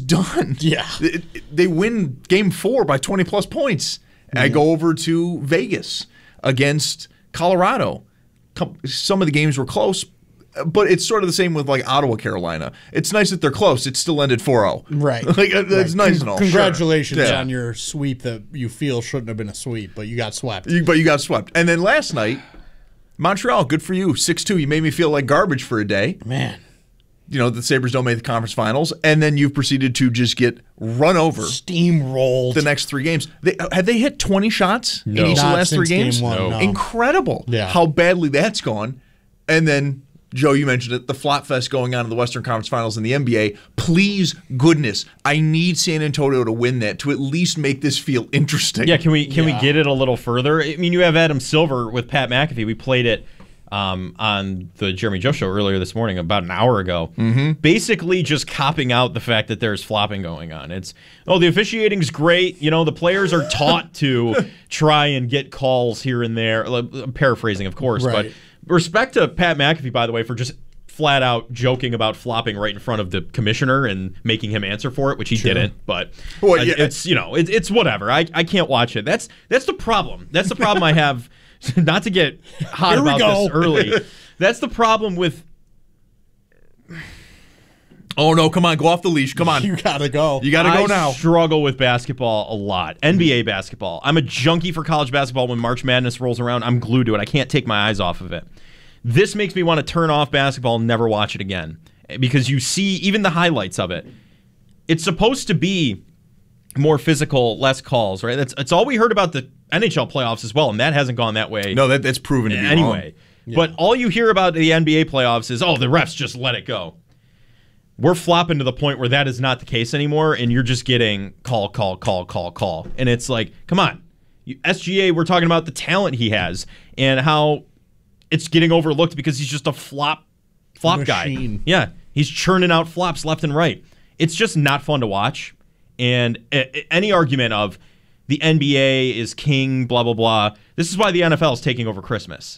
just done. Yeah. They win Game 4 by 20-plus points. I go over to Vegas against Colorado. Some of the games were close, but it's sort of the same with like Ottawa, Carolina. It's nice that they're close. It still ended 4-0. Right. Like, it's nice and all. Congratulations Sure. on your sweep that you feel shouldn't have been a sweep, but you got swept. But you got swept. And then last night, Montreal, good for you, 6-2. You made me feel like garbage for a day. Man. You know, the Sabres don't make the conference finals, and then you've proceeded to just get run over. Steamrolled. The next 3 games. Have they hit 20 shots in No. each of the Not last 3 since games? game 1, no. Incredible how badly that's gone. And then, Joe, you mentioned it, the flop fest going on in the Western Conference Finals in the NBA. Please, goodness, I need San Antonio to win that to at least make this feel interesting. Yeah, can we get it a little further? I mean, you have Adam Silver with Pat McAfee. We played it on the Jeremy Joe show earlier this morning, about an hour ago, basically just copping out the fact that there's flopping going on. It's, the officiating's great. You know, the players are taught to try and get calls here and there. I'm paraphrasing, of course, Right. but respect to Pat McAfee, by the way, for just flat out joking about flopping right in front of the commissioner and making him answer for it, which he didn't. But it's whatever. I can't watch it. That's the problem. That's the problem I have. Not to get hot about this early. That's the problem with. Oh no! Come on, go off the leash. Come on, You gotta go. You gotta go now. I struggle with basketball a lot. NBA basketball. I'm a junkie for college basketball. When March Madness rolls around, I'm glued to it. I can't take my eyes off of it. This makes me want to turn off basketball and never watch it again because you see even the highlights of it. It's supposed to be more physical, less calls, right? That's all we heard about the NHL playoffs as well, and that hasn't gone that way. No, that's proven to be anyway. wrong. But all you hear about the NBA playoffs is, the refs just let it go. We're flopping to the point where that is not the case anymore, and you're just getting call. And it's like, come on. SGA, we're talking about the talent he has and how it's getting overlooked because he's just a flop Machine. guy. Yeah, he's churning out flops left and right. It's just not fun to watch. And any argument of the NBA is king, blah, blah, blah. This is why the NFL is taking over Christmas.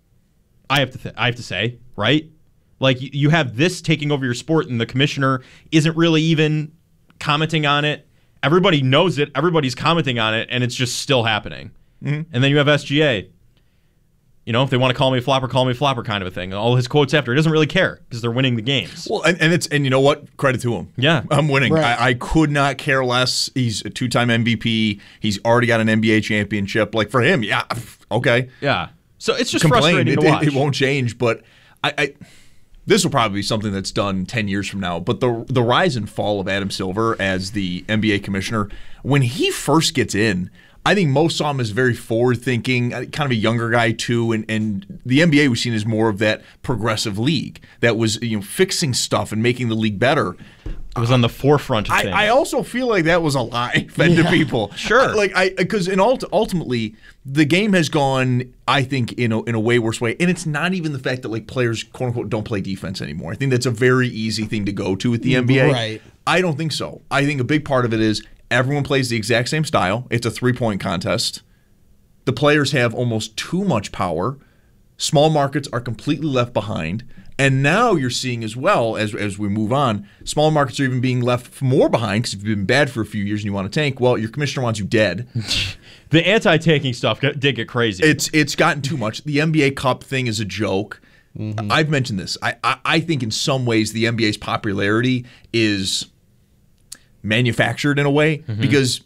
I have to say, right? Like, you have this taking over your sport, and the commissioner isn't really even commenting on it. Everybody knows it. Everybody's commenting on it, and it's just still happening. Mm-hmm. And then you have SGA. You know, if they want to call me a flopper kind of a thing. All his quotes after, he doesn't really care because they're winning the games. Well, and you know what? Credit to him. Yeah. I'm winning. Right. I could not care less. He's a 2-time MVP. He's already got an NBA championship. Like, for him, yeah, okay. Yeah. So it's just frustrating to watch. It won't change, but I this will probably be something that's done 10 years from now. But the rise and fall of Adam Silver as the NBA commissioner, when he first gets in, I think most saw him as very forward-thinking, kind of a younger guy too, and the NBA was seen as more of that progressive league that was fixing stuff and making the league better. It was on the forefront of things. I also feel like that was a lie fed to people. Sure. Because ultimately the game has gone, I think, in a way worse way, and it's not even the fact that like players quote unquote don't play defense anymore. I think that's a very easy thing to go to with the NBA. Right. I don't think so. I think a big part of it is everyone plays the exact same style. It's a 3-point contest. The players have almost too much power. Small markets are completely left behind. And now you're seeing as well, as we move on, small markets are even being left more behind because if you've been bad for a few years and you want to tank, well, your commissioner wants you dead. The anti-tanking stuff did get crazy. It's gotten too much. The NBA Cup thing is a joke. Mm-hmm. I've mentioned this. I think in some ways the NBA's popularity is manufactured in a way because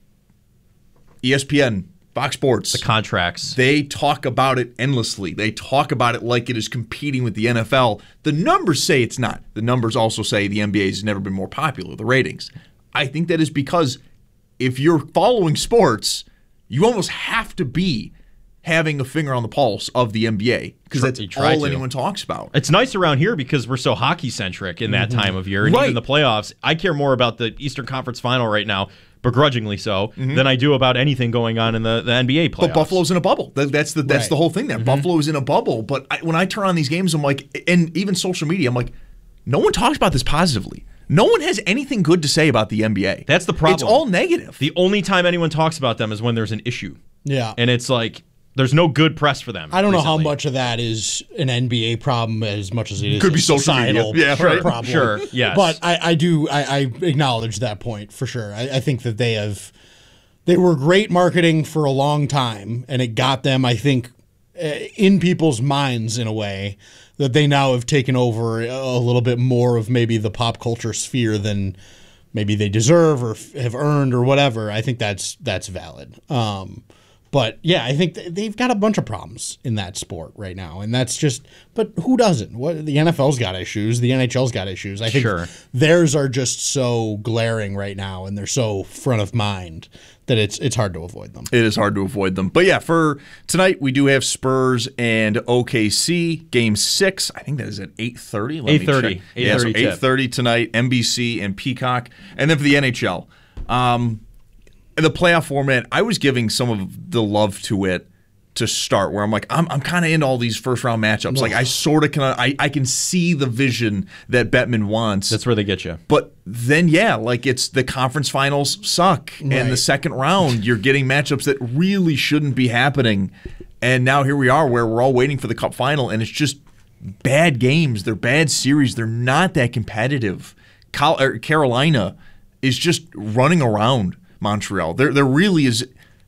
ESPN, Fox Sports, the contracts, they talk about it endlessly. They talk about it like it is competing with the NFL. The numbers say it's not. The numbers also say the NBA has never been more popular, the ratings. I think that is because if you're following sports, you almost have to be having a finger on the pulse of the NBA because that's all anyone talks about. It's nice around here because we're so hockey-centric in that time of year. And even the playoffs, I care more about the Eastern Conference Final right now, begrudgingly so, than I do about anything going on in the NBA playoffs. But Buffalo's in a bubble. That's the whole thing there. Buffalo is in a bubble. But when I turn on these games, I'm like, and even social media, I'm like, no one talks about this positively. No one has anything good to say about the NBA. That's the problem. It's all negative. The only time anyone talks about them is when there's an issue. Yeah. And it's like, There's no good press for them. I don't know how recently. much of that is an NBA problem as much as it is Could a be social media. societal Yeah, right. problem. Sure, yes. But I acknowledge that point for sure. I think that they were great marketing for a long time, and it got them, I think, in people's minds in a way that they now have taken over a little bit more of maybe the pop culture sphere than maybe they deserve or have earned or whatever. I think that's valid. But yeah, I think they've got a bunch of problems in that sport right now, and that's just. But who doesn't? What the NFL's got issues, the NHL's got issues. I think theirs are just so glaring right now, and they're so front of mind that it's hard to avoid them. It is hard to avoid them. But yeah, for tonight we do have Spurs and OKC Game 6. I think that is at 8:30. 8:30. Yeah, so 8:30 8:30 tonight. NBC and Peacock, and then for the NHL. The playoff format, I was giving some of the love to it to start, where I'm like, I'm kind of into all these first round matchups. Like I sort of I can see the vision that Bettman wants. That's where they get you. But then like it's the conference finals suck, and the second round you're getting matchups that really shouldn't be happening. And now here we are, where we're all waiting for the Cup final, and it's just bad games. They're bad series. They're not that competitive. Carolina is just running around Montreal. There really is.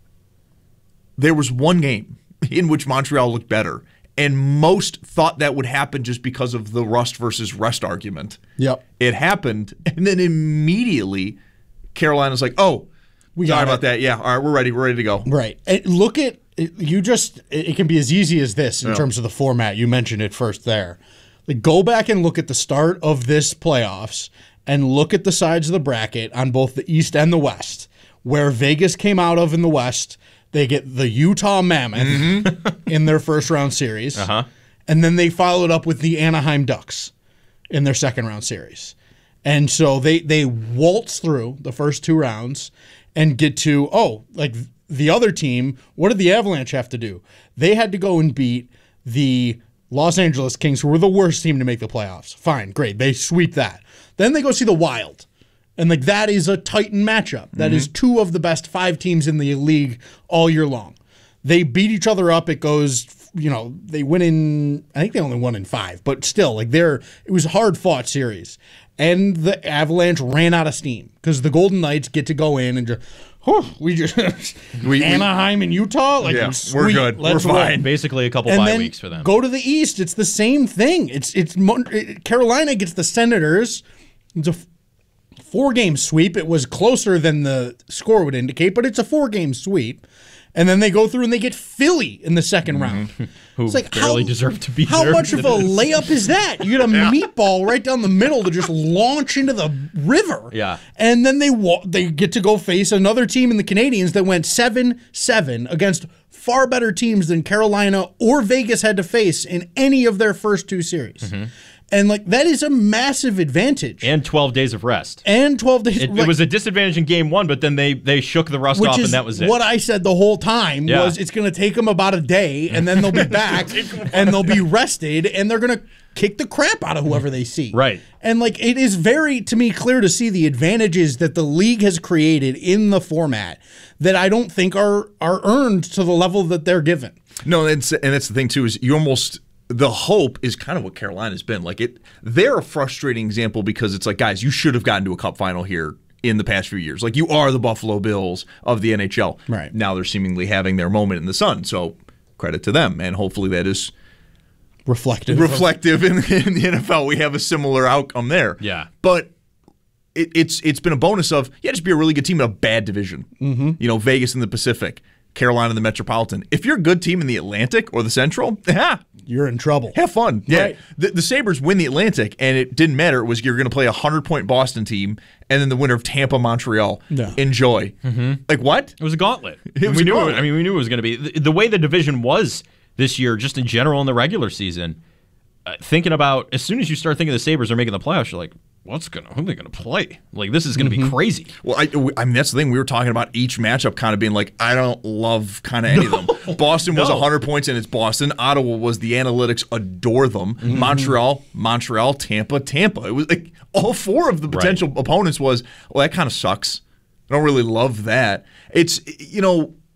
There was one game in which Montreal looked better, and most thought that would happen just because of the rust versus rest argument. Yep. It happened, and then immediately Carolina's like, "Oh, sorry about that. Yeah, all right, we're ready. We're ready to go." Right. And look at you. It can be as easy as this in terms of the format. You mentioned it first there. Like, go back and look at the start of this playoffs, and look at the sides of the bracket on both the East and the West. Where Vegas came out of in the West, they get the Utah Mammoth in their first round series. And then they followed up with the Anaheim Ducks in their second round series. And so they waltz through the first two rounds and get to, like the other team, what did the Avalanche have to do? They had to go and beat the Los Angeles Kings, who were the worst team to make the playoffs. Fine, great. They sweep that. Then they go see the Wild. And like that is a Titan matchup. That is two of the best 5 teams in the league all year long. They beat each other up. It goes, they win in, I think they only won in 5, but still, like it was a hard fought series. And the Avalanche ran out of steam because the Golden Knights get to go in and just, Anaheim and Utah, like we're good. We're fine. Basically a couple and bye then weeks for them. Go to the East. It's the same thing. Carolina gets the Senators. It's a 4-game sweep. It was closer than the score would indicate, but it's a 4-game sweep. And then they go through and they get Philly in the second round. Who it's like, barely deserved to be how there. much of a layup is that? You get a meatball right down the middle to just launch into the river. Yeah. And then they get to go face another team in the Canadiens that went 7-7 against far better teams than Carolina or Vegas had to face in any of their first 2 series. And like that is a massive advantage. And 12 days of rest. And 12 days. It was a disadvantage in game 1, but then they shook the rust off, and that was it. What I said the whole time was it's going to take them about a day, and then they'll be back, and they'll be rested, and they're going to kick the crap out of whoever they see. Right. And like it is very, to me, clear to see the advantages that the league has created in the format that I don't think are earned to the level that they're given. No, and that's the thing too, is you almost. The hope is kind of what Carolina's been. They're a frustrating example because it's like, guys, you should have gotten to a Cup final here in the past few years. Like, you are the Buffalo Bills of the NHL. Right. Now they're seemingly having their moment in the sun. So credit to them. And hopefully that is reflective in the NFL. We have a similar outcome there. Yeah. But it's been a bonus of, just be a really good team in a bad division. Vegas in the Pacific, Carolina in the Metropolitan. If you're a good team in the Atlantic or the Central, you're in trouble. Have fun. Yeah. Right. The Sabres win the Atlantic, and it didn't matter. It was you're going to play a 100-point Boston team, and then the winner of Tampa, Montreal. Yeah. Enjoy. Like, what? It was a gauntlet. We knew it was going to be. The way the division was this year, just in general in the regular season, thinking about, as soon as you start thinking the Sabres are making the playoffs, you're like, who are they going to play? Like, this is going to be crazy. Well, I mean, that's the thing. We were talking about each matchup kind of being like, I don't love kind of any of them. Boston was 100 points, and it's Boston. Ottawa was the analytics adore them. Montreal, Tampa. It was like all 4 of the potential opponents was, well, that kind of sucks. I don't really love that. It's,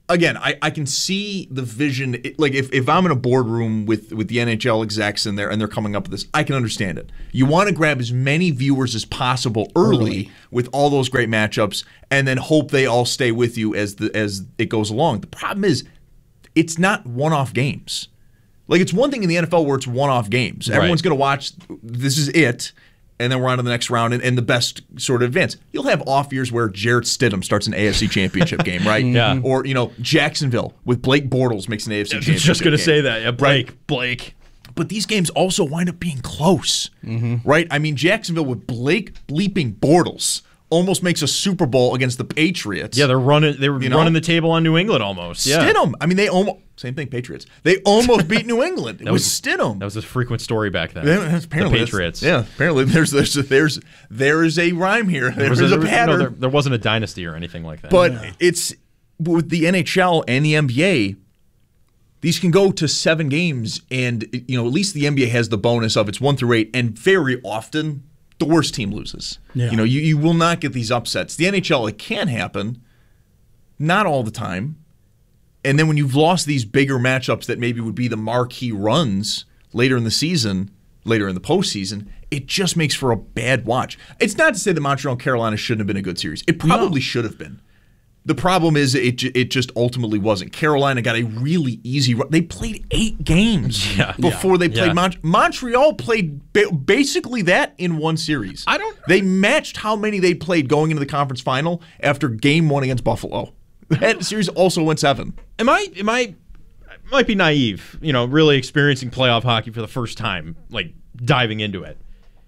again, I can see the vision. Like if I'm in a boardroom with the NHL execs and they're coming up with this, I can understand it. You want to grab as many viewers as possible early with all those great matchups, and then hope they all stay with you as it goes along. The problem is, it's not one-off games. Like, it's one thing in the NFL where it's one-off games. Everyone's going to watch. This is it. And then we're on to the next round, and the best sort of advance. You'll have off years where Jarrett Stidham starts an AFC Championship game, right? Yeah. Or, Jacksonville with Blake Bortles makes an AFC Championship game. I was just going to say that. Yeah, Blake. But these games also wind up being close, right? I mean, Jacksonville with Blake bleeping Bortles almost makes a Super Bowl against the Patriots. Yeah, they were running the table on New England almost. Yeah. Stidham. I mean, they almost... Same thing, Patriots. They almost beat New England. It was Stidham. That was a frequent story back then. Apparently, the Patriots. Apparently there is a rhyme here. There's a pattern. No, there wasn't a dynasty or anything like that. But it's with the NHL and the NBA, these can go to 7 games, and at least the NBA has the bonus of it's 1 through 8, and very often the worst team loses. Yeah. You will not get these upsets. The NHL, it can happen, not all the time. And then when you've lost these bigger matchups that maybe would be the marquee runs later in the season, later in the postseason, it just makes for a bad watch. It's not to say that Montreal and Carolina shouldn't have been a good series. It probably should have been. The problem is it just ultimately wasn't. Carolina got a really easy run. They played 8 games before they played Montreal played basically that in one series. They matched how many they played going into the conference final after game 1 against Buffalo. That series also went 7. I might be naive, really experiencing playoff hockey for the first time, like diving into it.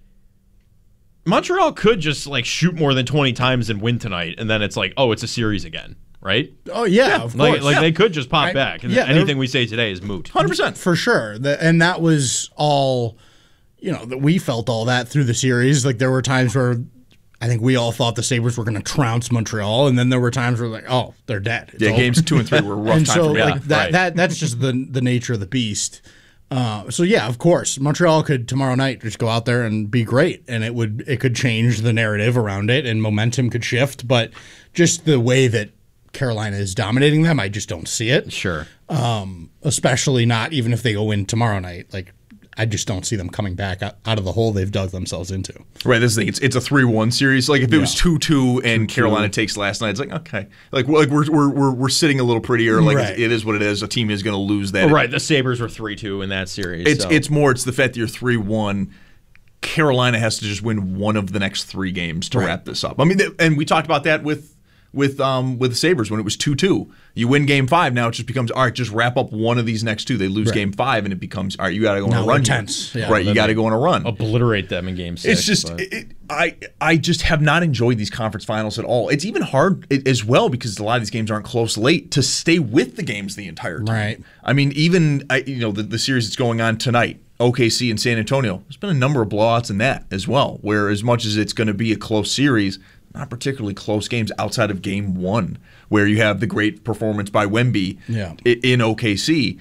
Montreal could just shoot more than 20 times and win tonight, and then it's it's a series again, right? Oh yeah, of course. They could just pop back, and anything we say today is moot. 100% for sure. And that was all, that we felt all that through the series. Like there were times where I think we all thought the Sabres were going to trounce Montreal, and then there were times where they're dead. It's over. Games 2 and 3 were a rough time for me. That's just the nature of the beast. So yeah, of course, Montreal could tomorrow night just go out there and be great, and it could change the narrative around it, and momentum could shift. But just the way that Carolina is dominating them, I just don't see it. Sure. Especially not even if they go in tomorrow night. I just don't see them coming back out of the hole they've dug themselves into. Right, this is the thing. It's a 3-1 series. Like if it was 2-2 and Carolina takes last night, it's like okay, we're sitting a little prettier. It is what it is. A team is going to lose that. Right, the Sabres were 3-2 in that series. It's the fact that you're 3-1. Carolina has to just win one of the next 3 games to wrap this up. I mean, and we talked about that with the Sabres when it was 2-2. You win game 5, now it just becomes, all right, just wrap up one of these next 2. They lose game 5, and it becomes, all right, you got to go on a run. Tense. Yeah. Right, you got to go on a run. Obliterate them in game 6. It's just, I just have not enjoyed these conference finals at all. It's even hard as well because a lot of these games aren't close late to stay with the games the entire time. Right. I mean, even, the series that's going on tonight, OKC and San Antonio, there's been a number of blowouts in that as well, where as much as it's going to be a close series, not particularly close games outside of game 1, where you have the great performance by Wemby in OKC.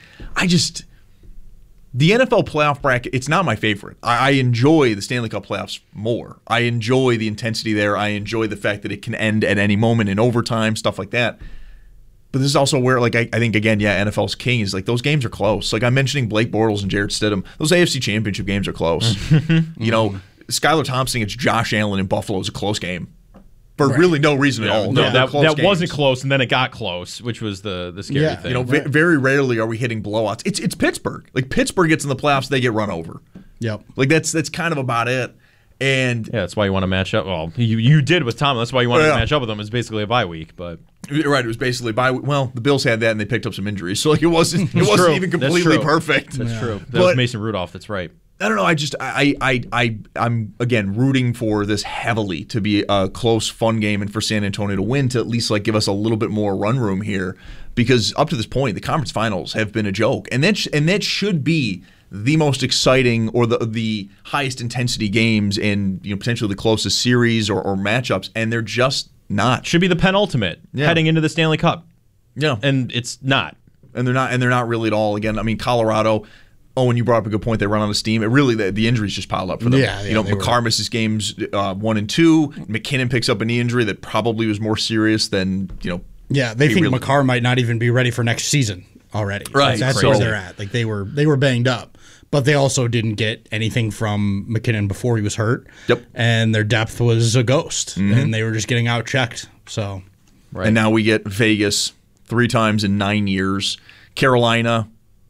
The NFL playoff bracket, it's not my favorite. I enjoy the Stanley Cup playoffs more. I enjoy the intensity there. I enjoy the fact that it can end at any moment in overtime, stuff like that. But this is also where, I think, again, NFL's king is, those games are close. I'm mentioning Blake Bortles and Jarrett Stidham. Those AFC Championship games are close. Skylar Thompson against Josh Allen in Buffalo is a close game. For really no reason at all. No, that wasn't close, and then it got close, which was the scary thing. Very rarely are we hitting blowouts. It's Pittsburgh. Pittsburgh gets in the playoffs, they get run over. Yep. That's kind of about it. And that's why you want to match up. Well, you did with Tom. That's why you wanted to match up with them. It's basically a bye week, but right, it was basically bye week. Well, the Bills had that, and they picked up some injuries, so it wasn't even completely perfect. That's true. That was Mason Rudolph. That's right. I don't know. I'm again rooting for this heavily to be a close, fun game, and for San Antonio to win to at least give us a little bit more run room here, because up to this point the conference finals have been a joke, and that should be the most exciting or the highest intensity games and potentially the closest series or matchups, and they're just not. Should be the penultimate heading into the Stanley Cup. Yeah, and it's not. And they're not really at all. Again, I mean, Colorado. Oh, and you brought up a good point. They run out of steam. It really the injuries just piled up for them. McCarr misses games 1 and 2. McKinnon picks up a knee injury that probably was more serious than Yeah, they think really- Makar might not even be ready for next season already. Right. That's Crazy. where they're at. Like they were banged up, but they also didn't get anything from McKinnon before he was hurt. Yep. And their depth was a ghost, and they were just getting out checked. So, Right. And now we get Vegas 3 times in 9 years. Carolina,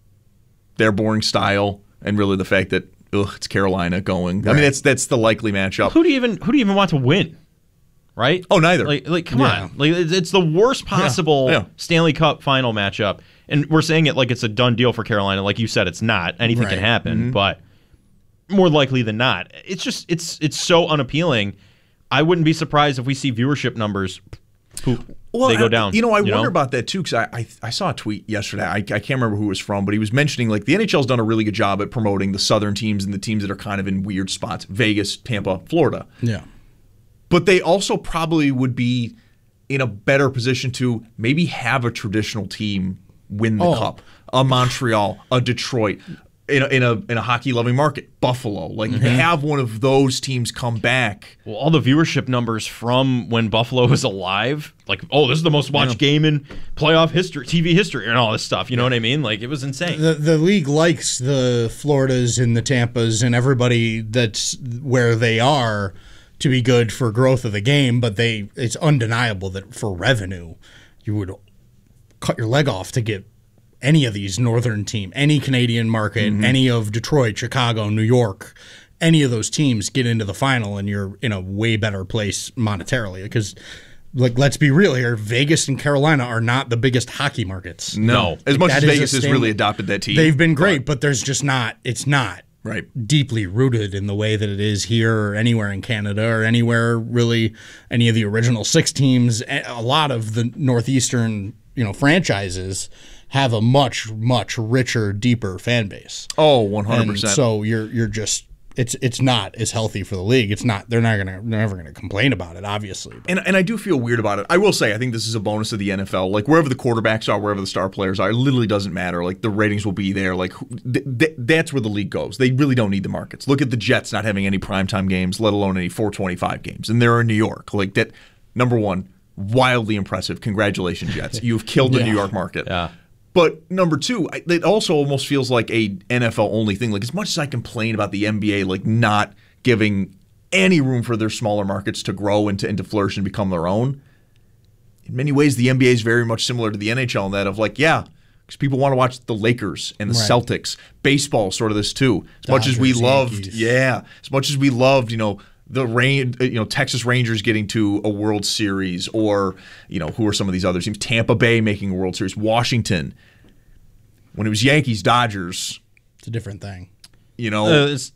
their boring style, and really the fact that it's Carolina going. I mean, that's the likely matchup. Who do you even want to win? Right? Oh, neither. Like come Yeah. on. Like it's the worst possible Yeah. Stanley Cup final matchup. And we're saying it like it's a done deal for Carolina. Like you said, it's not. Anything can Right. happen, but more likely than not. It's just it's so unappealing. I wouldn't be surprised if we see viewership numbers they go down. I wonder about that too, because I saw a tweet yesterday. I can't remember who it was from, but he was mentioning like the NHL's done a really good job at promoting the southern teams and the teams that are kind of in weird spots: Vegas, Tampa, Florida. yeah. But they also probably would be in a better position to maybe have a traditional team win the cup. A Montreal, a Detroit, in a hockey loving market, Buffalo. Like have one of those teams come back. Well, all the viewership numbers from when Buffalo was alive, like, oh, this is the most watched game in playoff history, TV history, and all this stuff. You know what I mean? Like, it was insane. The league likes the Floridas and the Tampas and everybody that's where they are to be good for growth of the game, but it's undeniable that for revenue, you would cut your leg off to get any of these northern team, any Canadian market, any of Detroit, Chicago, New York, any of those teams get into the final, and you're in a way better place monetarily. Because, like, let's be real here, Vegas and Carolina are not the biggest hockey markets. No. As much as That is Vegas a has really adopted that team. They've been great, but there's just not. It's not Right. deeply rooted in the way that it is here or anywhere in Canada or anywhere really any of the original 6 teams. A lot of the Northeastern, franchises have a much, much richer, deeper fan base. Oh, And 100%. so you're just it's not as healthy for the league. It's not. They're never gonna complain about it, obviously. But And I do feel weird about it. I will say, I think this is a bonus of the NFL. Like, wherever the quarterbacks are, wherever the star players are, it literally doesn't matter. Like, the ratings will be there. Like, that's where the league goes. They really don't need the markets. Look at the Jets not having any primetime games, let alone any 425 games. And they're in New York. Like, that, number one, wildly impressive. Congratulations, Jets. You've killed the New York market. Yeah. But number two, it also almost feels like a NFL only thing. Like, as much as I complain about the NBA, like, not giving any room for their smaller markets to grow and to flourish and become their own, in many ways, the NBA is very much similar to the NHL in that of like, yeah, because people want to watch the Lakers and the Right. Celtics. Baseball, sort of this too. As much as we Dodgers, loved, Yankees. as much as we loved, the Texas Rangers getting to a World Series, or who are some of these other teams? Tampa Bay making a World Series, Washington. When it was Yankees, Dodgers, it's a different thing. Those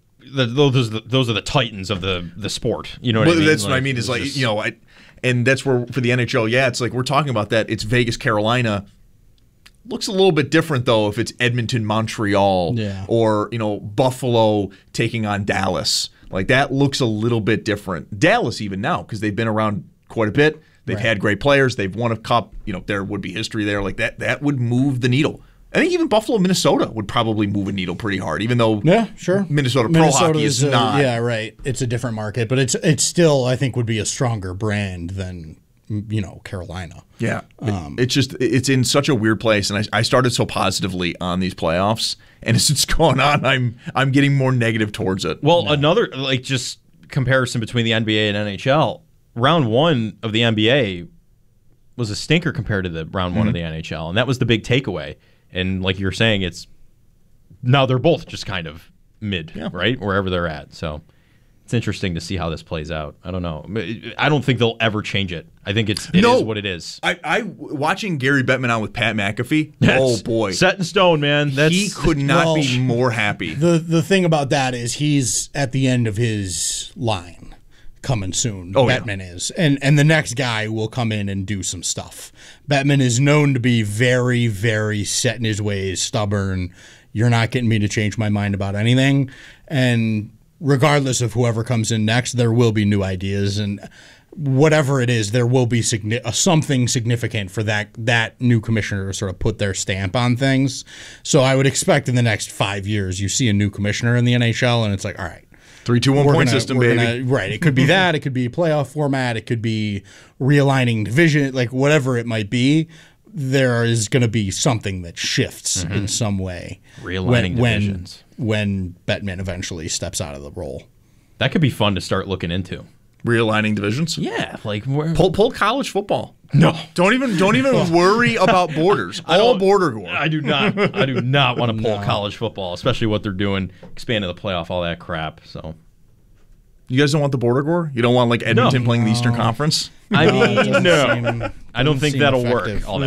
are the titans of the sport. You know what I mean? That's what I mean. Is like just- and that's where for the NHL, it's like we're talking about that. It's Vegas, Carolina. Looks a little bit different though if it's Edmonton, Montreal, Yeah. or Buffalo taking on Dallas. Like that looks a little bit different. Dallas even now because they've been around quite a bit. They've Right. had great players. They've won a cup. There would be history there. Like that. That would move the needle. I think even Buffalo, Minnesota would probably move a needle pretty hard, even though Yeah, sure. Minnesota pro hockey is not. Yeah, right. It's a different market, but it's still, I think, would be a stronger brand than Carolina. Yeah, it's in such a weird place, and I started so positively on these playoffs, and as it's going on, I'm getting more negative towards it. Well, another just comparison between the NBA and NHL. Round 1 of the NBA was a stinker compared to the round 1 of the NHL, and that was the big takeaway. And like you're saying, now they're both just kind of mid, right? Wherever they're at. So it's interesting to see how this plays out. I don't know. I don't think they'll ever change it. I think it is what it is. I watching Gary Bettman on with Pat McAfee. Oh boy, set in stone, man. He could not be more happy. The thing about that is he's at the end of his line. Coming soon. Bettman is. And the next guy will come in and do some stuff. Bettman is known to be very, very set in his ways, stubborn. You're not getting me to change my mind about anything. And regardless of whoever comes in next, there will be new ideas. And whatever it is, there will be something significant for that new commissioner to sort of put their stamp on things. So I would expect in the next 5 years, you see a new commissioner in the NHL, and it's like, all right, 3-2-1 point system, baby. Right. It could be that. It could be playoff format. It could be realigning division, like whatever it might be. There is going to be something that shifts in some way. Realigning divisions. When Bettman eventually steps out of the role. That could be fun to start looking into. Realigning divisions? Yeah, like pull college football. No, don't even worry about borders. All border war. I do not want to pull college football, especially what they're doing, expanding the playoff, all that crap. So, you guys don't want the border war? You don't want like Edmonton playing the Eastern Conference? I mean, no. I don't think that'll work.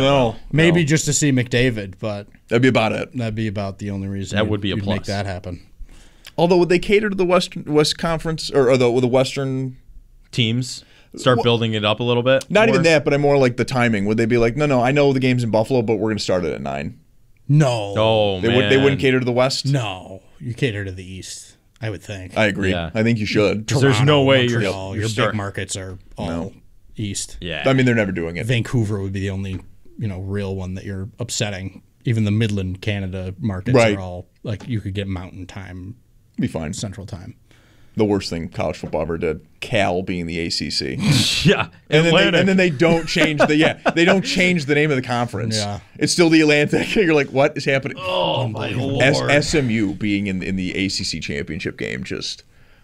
Maybe just to see McDavid, but that'd be about it. That'd be about the only reason that would be a plus. Make that happen. Although, would they cater to the West Conference or the Western teams? Start building it up a little bit? Not even that, but I'm more like the timing. Would they be like, no, I know the game's in Buffalo, but we're going to start it at 9? No. Oh, man. They wouldn't cater to the West? No. You cater to the East, I would think. I agree. Yeah. I think you should. Because there's no way your big markets are all East. Yeah. I mean, they're never doing it. Vancouver would be the only, real one that you're upsetting. Even the Midland Canada markets are all, like, you could get Mountain Time. Be fine. Central Time. The worst thing college football ever did. Cal being the ACC. Yeah, and then they don't change they don't change the name of the conference. Yeah, it's still the Atlantic. You're like, what is happening? Oh my Lord! SMU being in the ACC championship game, just.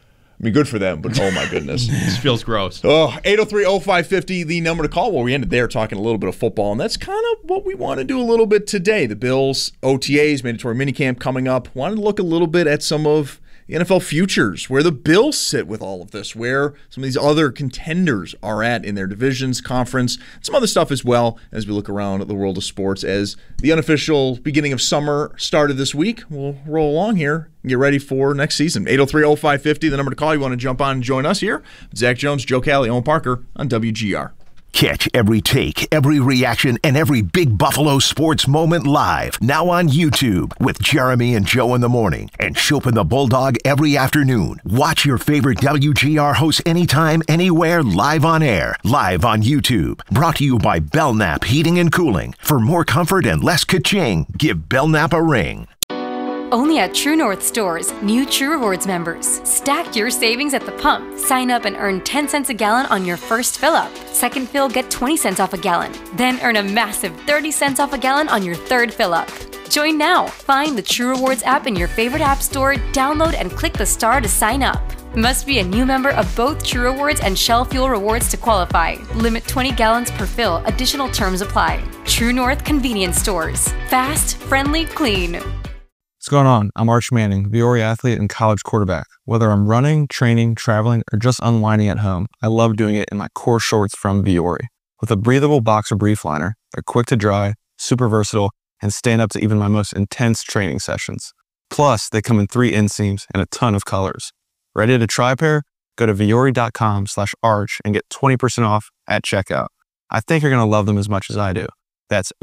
I mean, good for them, but oh my goodness. This feels gross. Oh, 803-0550, the number to call. Well, we ended there talking a little bit of football, and that's kind of what we want to do a little bit today. The Bills, OTAs, mandatory minicamp coming up. Wanted to look a little bit at some of the NFL futures, where the Bills sit with all of this, where some of these other contenders are at in their divisions, conference, some other stuff as well as we look around at the world of sports as the unofficial beginning of summer started this week. We'll roll along here and get ready for next season. 803-0550, the number to call. You want to jump on and join us here? Zach Jones, Joe Cali, Owen Parker on WGR. Catch every take, every reaction, and every big Buffalo sports moment live. Now on YouTube with Jeremy and Joe in the morning and Chopin the Bulldog every afternoon. Watch your favorite WGR hosts anytime, anywhere, live on air. Live on YouTube. Brought to you by Belknap Heating and Cooling. For more comfort and less ka-ching, give Belknap a ring. Only at True North stores, new True Rewards members. Stack your savings at the pump. Sign up and earn 10 cents a gallon on your first fill-up. Second fill, get 20 cents off a gallon. Then earn a massive 30 cents off a gallon on your third fill-up. Join now. Find the True Rewards app in your favorite app store, download and click the star to sign up. Must be a new member of both True Rewards and Shell Fuel Rewards to qualify. Limit 20 gallons per fill. Additional terms apply. True North Convenience Stores. Fast, friendly, clean. What's going on? I'm Arch Manning, Viore athlete and college quarterback. Whether I'm running, training, traveling, or just unwinding at home, I love doing it in my core shorts from Viore. With a breathable boxer brief liner, they're quick to dry, super versatile, and stand up to even my most intense training sessions. Plus, they come in 3 inseams and a ton of colors. Ready to try a pair? Go to viore.com/arch and get 20% off at checkout. I think you're going to love them as much as I do. That's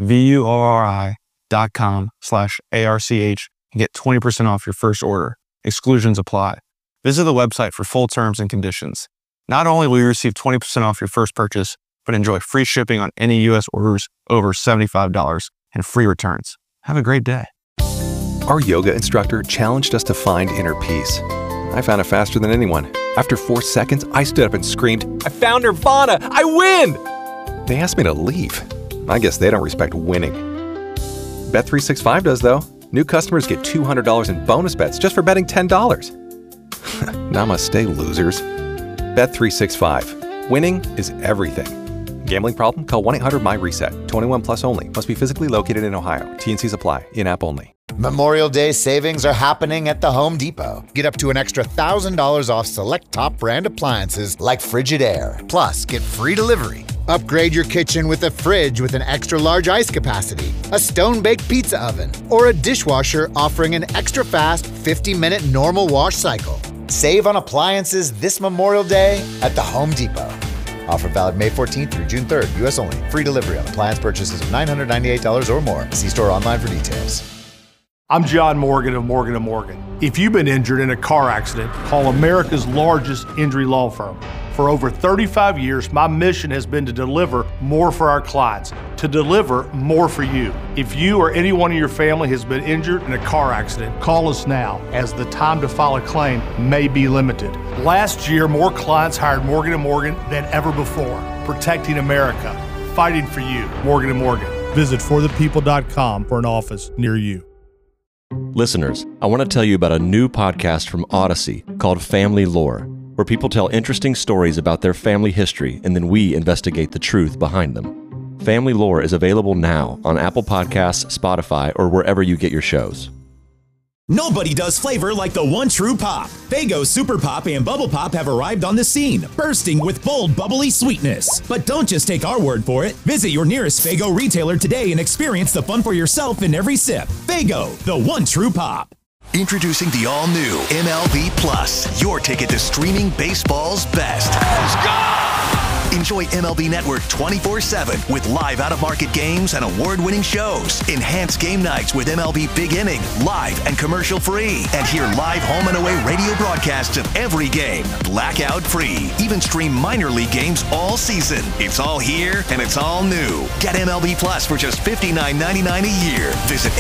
VUORI.com/ARCH and get 20% off your first order. Exclusions apply. Visit the website for full terms and conditions. Not only will you receive 20% off your first purchase, but enjoy free shipping on any U.S. orders over $75 and free returns. Have a great day. Our yoga instructor challenged us to find inner peace. I found it faster than anyone. After 4 seconds, I stood up and screamed, "I found Nirvana! I win!" They asked me to leave. I guess they don't respect winning. Bet365 does, though. New customers get $200 in bonus bets just for betting $10. Namaste, losers. Bet365. Winning is everything. Gambling problem? Call 1-800-MY-RESET. 21 plus only. Must be physically located in Ohio. T&Cs apply. In-app only. Memorial Day savings are happening at the Home Depot. Get up to an extra $1,000 off select top brand appliances like Frigidaire. Plus, get free delivery. Upgrade your kitchen with a fridge with an extra large ice capacity, a stone-baked pizza oven, or a dishwasher offering an extra fast 50-minute normal wash cycle. Save on appliances this Memorial Day at the Home Depot. Offer valid May 14th through June 3rd, U.S. only. Free delivery on appliance purchases of $998 or more. See store online for details. I'm John Morgan of Morgan & Morgan. If you've been injured in a car accident, call America's largest injury law firm. For over 35 years, my mission has been to deliver more for our clients, to deliver more for you. If you or anyone in your family has been injured in a car accident, call us now, as the time to file a claim may be limited. Last year, more clients hired Morgan & Morgan than ever before, protecting America, fighting for you. Morgan & Morgan. Visit forthepeople.com for an office near you. Listeners, I want to tell you about a new podcast from Odyssey called Family Lore, where people tell interesting stories about their family history and then we investigate the truth behind them. Family Lore is available now on Apple Podcasts, Spotify, or wherever you get your shows. Nobody does flavor like the one true pop. Faygo Super Pop and Bubble Pop have arrived on the scene, bursting with bold, bubbly sweetness. But don't just take our word for it. Visit your nearest Faygo retailer today and experience the fun for yourself in every sip. Faygo, the one true pop. Introducing the all-new MLB Plus, your ticket to streaming baseball's best. Let's go! Enjoy MLB Network 24/7 with live out-of-market games and award-winning shows. Enhance game nights with MLB Big Inning, live and commercial-free. And hear live home and away radio broadcasts of every game, blackout-free. Even stream minor league games all season. It's all here and it's all new. Get MLB Plus for just $59.99 a year. Visit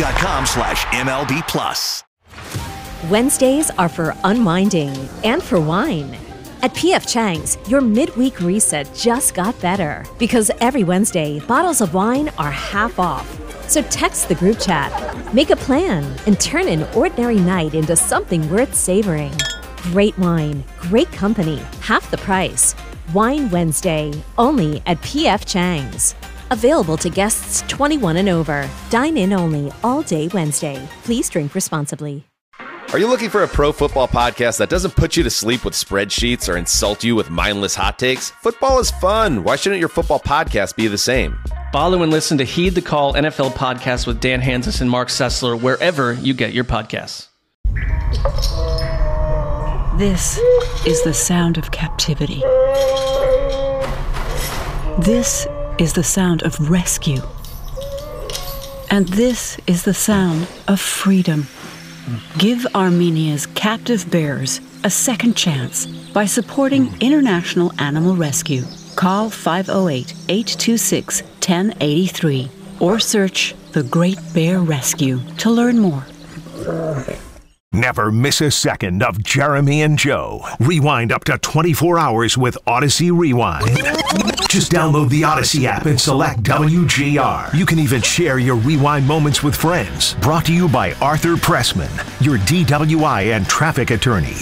MLB.com/MLB Plus. Wednesdays are for unwinding and for wine. At P.F. Chang's, your midweek reset just got better because every Wednesday, bottles of wine are half off. So text the group chat, make a plan, and turn an ordinary night into something worth savoring. Great wine, great company, half the price. Wine Wednesday, only at P.F. Chang's. Available to guests 21 and over. Dine in only all day Wednesday. Please drink responsibly. Are you looking for a pro football podcast that doesn't put you to sleep with spreadsheets or insult you with mindless hot takes? Football is fun. Why shouldn't your football podcast be the same? Follow and listen to Heed the Call NFL podcast with Dan Hanzus and Mark Sessler wherever you get your podcasts. This is the sound of captivity. This is the sound of rescue. And this is the sound of freedom. Give Armenia's captive bears a second chance by supporting International Animal Rescue. Call 508-826-1083 or search The Great Bear Rescue to learn more. Never miss a second of Jeremy and Joe. Rewind up to 24 hours with Odyssey Rewind. Just download the Odyssey app and select WGR. You can even share your rewind moments with friends. Brought to you by Arthur Pressman, your DWI and traffic attorney.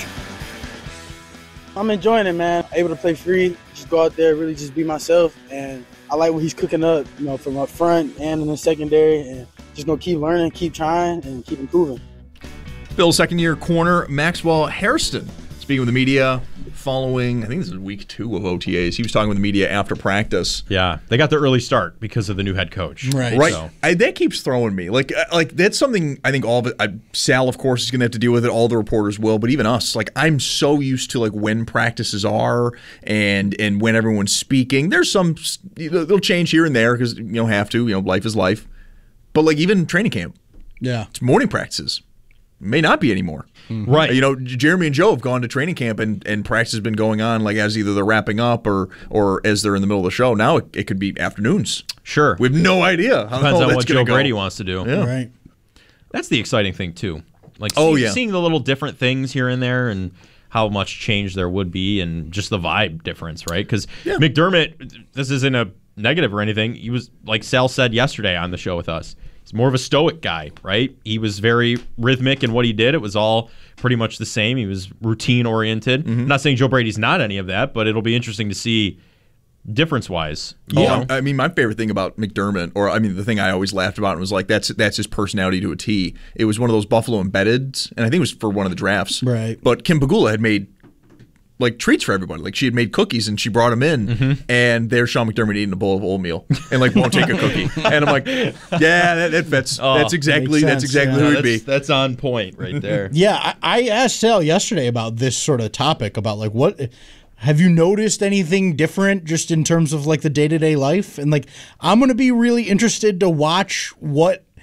I'm enjoying it, man. Able to play free, just go out there, really just be myself. And I like what he's cooking up, from up front and in the secondary. And just gonna keep learning, keep trying, and keep improving. Bill's second-year corner, Maxwell Hairston, speaking with the media following, I think this is week 2 of OTAs. He was talking with the media after practice. Yeah, they got the early start because of the new head coach. Right. So. That keeps throwing me. Like that's something I think all of it, Sal, of course, is going to have to deal with it. All the reporters will, but even us. Like, I'm so used to when practices are and when everyone's speaking. There's some, they'll change here and there because you don't have to. Life is life. But even training camp. Yeah. It's morning practices. May not be anymore. Mm-hmm. Right. Jeremy and Joe have gone to training camp and practice has been going on as either they're wrapping up or as they're in the middle of the show. Now it could be afternoons. Sure. We have no idea how Depends on that's what Joe go. Brady wants to do. Yeah. Right. That's the exciting thing, too. Seeing the little different things here and there and how much change there would be and just the vibe difference, right? Because McDermott, this isn't a negative or anything. He was, like Sal said yesterday on the show with us, he's more of a stoic guy, right? He was very rhythmic in what he did. It was all pretty much the same. He was routine-oriented. Mm-hmm. I'm not saying Joe Brady's not any of that, but it'll be interesting to see difference-wise. My favorite thing about McDermott, the thing I always laughed about was that's his personality to a T. It was one of those Buffalo Embeddeds, and I think it was for one of the drafts. Right. But Kim Pegula had made treats for everybody. She had made cookies and she brought them in, and there's Sean McDermott eating a bowl of oatmeal and won't take a cookie. And I'm like, yeah, that fits. That's exactly who he'd be. That's on point right there. Yeah, I asked Sal yesterday about this sort of topic about what have you noticed anything different just in terms of the day-to-day life? And I'm going to be really interested to watch what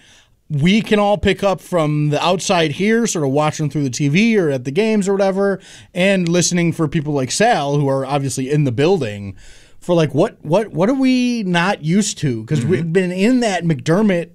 we can all pick up from the outside here, sort of watching through the TV or at the games or whatever, and listening for people like Sal, who are obviously in the building, for like, what are we not used to? Because we've been in that McDermott,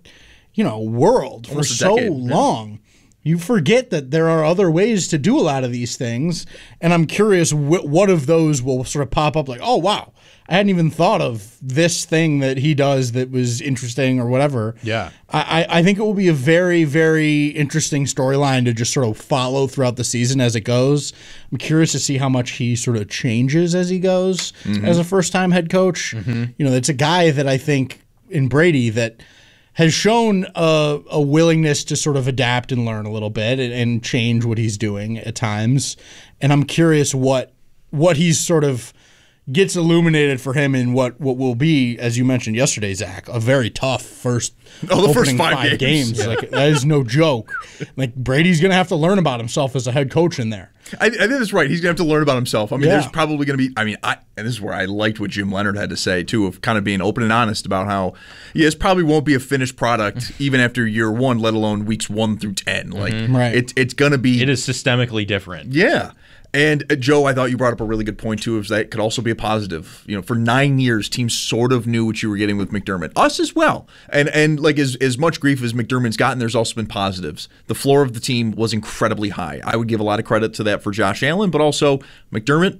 world for so long. You forget that there are other ways to do a lot of these things, and I'm curious what of those will sort of pop up like, oh, wow, I hadn't even thought of this thing that he does that was interesting or whatever. Yeah. I think it will be a very, very interesting storyline to just sort of follow throughout the season as it goes. I'm curious to see how much he sort of changes as he goes as a first-time head coach. It's a guy that I think in Brady that has shown a willingness to sort of adapt and learn a little bit and change what he's doing at times. And I'm curious what he's sort of gets illuminated for him in what will be, as you mentioned yesterday, Zach, a very tough first five games. Like, that is no joke. Like, Brady's going to have to learn about himself as a head coach in there. I think that's right. He's going to have to learn about himself. I mean, there's probably going to be, and this is where I liked what Jim Leonard had to say, too, of kind of being open and honest about how, this probably won't be a finished product even after year one, let alone weeks 1 through 10. Like, it's going to be. It is systemically different. Yeah. And Joe, I thought you brought up a really good point too, is that could also be a positive. For 9 years, teams sort of knew what you were getting with McDermott. Us as well. And like as much grief as McDermott's gotten, there's also been positives. The floor of the team was incredibly high. I would give a lot of credit to that for Josh Allen, but also McDermott.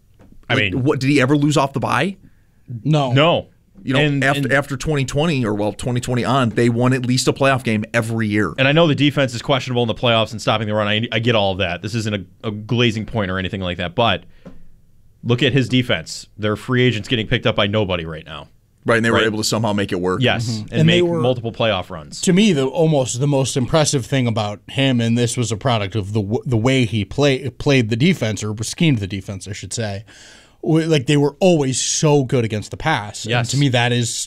What did he ever lose off the bye? No. After 2020 or 2020 on, they won at least a playoff game every year. And I know the defense is questionable in the playoffs and stopping the run. I get all of that. This isn't a glazing point or anything like that. But look at his defense. Their free agents getting picked up by nobody right now. Right, and they were able to somehow make it work. Yes, and make multiple playoff runs. To me, almost the most impressive thing about him, and this was a product of the way he played the defense, or schemed the defense, I should say. Like, they were always so good against the pass. Yes. And to me, that is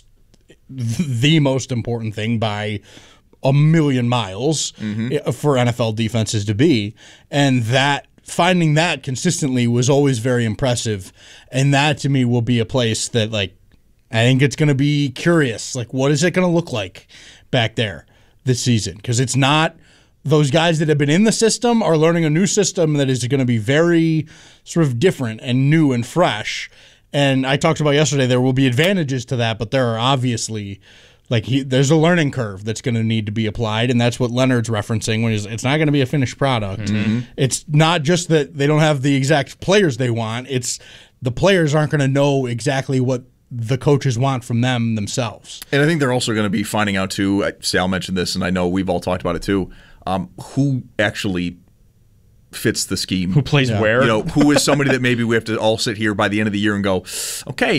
the most important thing by a million miles for NFL defenses to be. And that finding that consistently was always very impressive. And that, to me, will be a place that, like, I think it's going to be curious. Like, what is it going to look like back there this season? Because it's not. Those guys that have been in the system are learning a new system that is going to be very sort of different and new and fresh. And I talked about yesterday, there will be advantages to that, but there are obviously, there's a learning curve that's going to need to be applied, and that's what Leonard's referencing when it's not going to be a finished product. It's not just that they don't have the exact players they want, it's the players aren't going to know exactly what the coaches want from them themselves. And I think they're also going to be finding out, too, Sal mentioned this, and I know we've all talked about it, too, who actually fits the scheme. Who plays where? Who is somebody that maybe we have to all sit here by the end of the year and go, okay,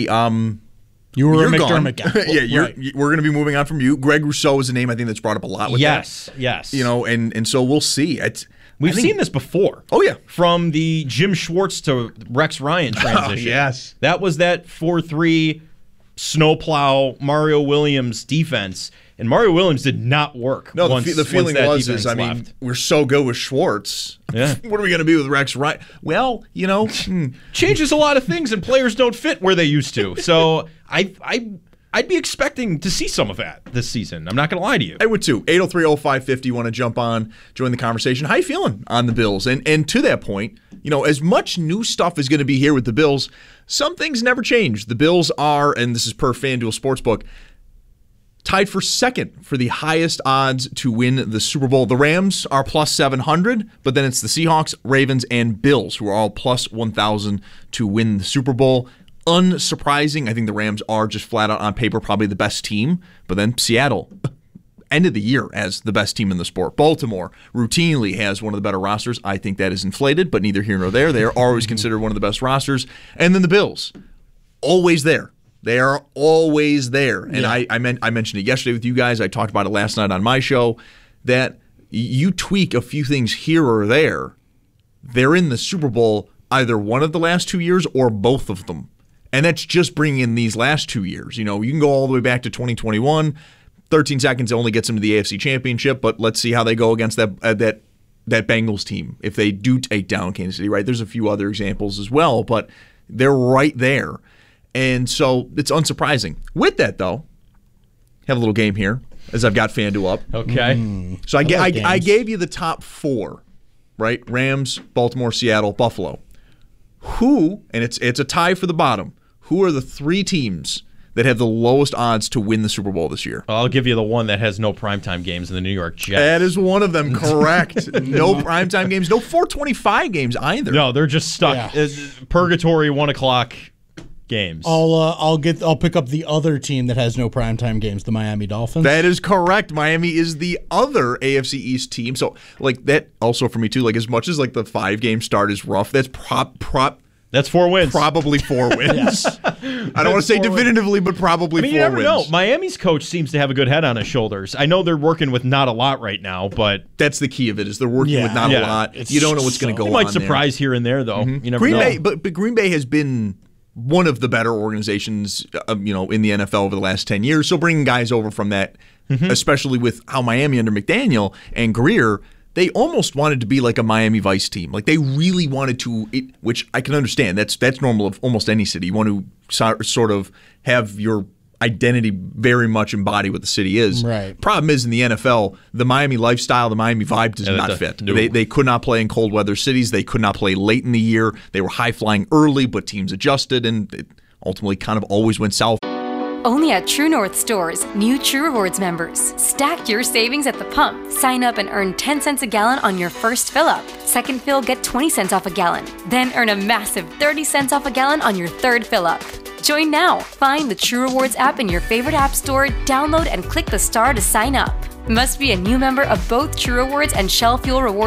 you were a McDermott guy. We're going to be moving on from you. Greg Rousseau is a name I think that's brought up a lot with that. Yes. And so we'll see. We've seen this before. Oh, yeah. From the Jim Schwartz to Rex Ryan transition. Yes. That was that 4-3 snowplow Mario Williams defense. And Mario Williams did not work. No, the feeling was, we're so good with Schwartz. Yeah. What are we going to be with Rex Ryan? Well, changes a lot of things, and players don't fit where they used to. So I'd be expecting to see some of that this season. I'm not going to lie to you. I would too. 803-0550, want to jump on, join the conversation. How you feeling on the Bills? And to that point, as much new stuff is going to be here with the Bills, some things never change. The Bills are, and this is per FanDuel Sportsbook, tied for second for the highest odds to win the Super Bowl. The Rams are plus 700, but then it's the Seahawks, Ravens, and Bills who are all plus 1,000 to win the Super Bowl. Unsurprising, I think the Rams are just flat out on paper probably the best team, but then Seattle ended the year as the best team in the sport. Baltimore routinely has one of the better rosters. I think that is inflated, but neither here nor there. They are always considered one of the best rosters. And then the Bills, always there. They are always there. And yeah. I mentioned it yesterday with you guys. I talked about it last night on my show, that you tweak a few things here or there, they're in the Super Bowl either one of the last 2 years or both of them. And that's just bringing in these last 2 years. You can go all the way back to 2021. 13 seconds only gets them to the AFC Championship, but let's see how they go against that Bengals team if they do take down Kansas City, right? There's a few other examples as well, but they're right there. And so it's unsurprising. With that, though, have a little game here. as I've got FanDuel up. Okay. So I gave you the top 4, right? Rams, Baltimore, Seattle, Buffalo. Who, and it's a tie for the bottom, who are the 3 teams that have the lowest odds to win the Super Bowl this year? I'll give you the one that has no primetime games in the New York Jets. That is one of them, correct. No primetime games, no 4:25 games either. No, they're just stuck. Yeah. Purgatory 1 o'clock games. I'll pick up the other team that has no primetime games, the Miami Dolphins. That is correct. Miami is the other AFC East team. So like that also for me too. Like as much as like the 5-game start is rough, that's that's 4 wins. Probably 4 wins. I don't want to say definitively, but probably 4 wins. You never know. Miami's coach seems to have a good head on his shoulders. I know they're working with not a lot right now, but that's the key of it. Is they're working with not a lot. You don't know what's going to go on. They might surprise here and there, though. You never know. Bay, but Green Bay has been one of the better organizations, in the NFL over the last 10 years. So bringing guys over from that, especially with how Miami under McDaniel and Greer, they almost wanted to be like a Miami Vice team. Like they really wanted to, which I can understand. That's normal of almost any city. You want to sort of have your identity very much embody what the city is. Right. Problem is in the NFL, the Miami lifestyle, the Miami vibe does not fit. No. They could not play in cold weather cities. They could not play late in the year. They were high flying early, but teams adjusted, and it ultimately kind of always went south. Only at True North stores, new True Rewards members. Stack your savings at the pump. Sign up and earn 10 cents a gallon on your first fill-up. Second fill, get 20 cents off a gallon. Then earn a massive 30 cents off a gallon on your third fill-up. Join now. Find the True Rewards app in your favorite app store, download and click the star to sign up. Must be a new member of both True Rewards and Shell Fuel Rewards